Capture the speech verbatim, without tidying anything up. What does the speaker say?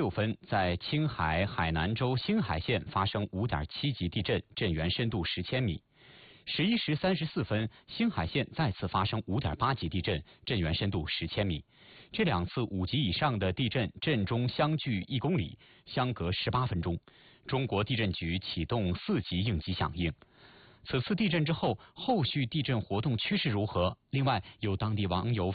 六分，在青海海南州星海县发生五点七级地震，震源深度十千米。十一时三十四分，星海县再次发生五点八级地震，震源深度十千米。这两次五级以上的地震，震中相距一公里，相隔十八分钟。中国地震局启动四级应急响应。此次地震之后，后续地震活动趋势如何？另外，有当地网友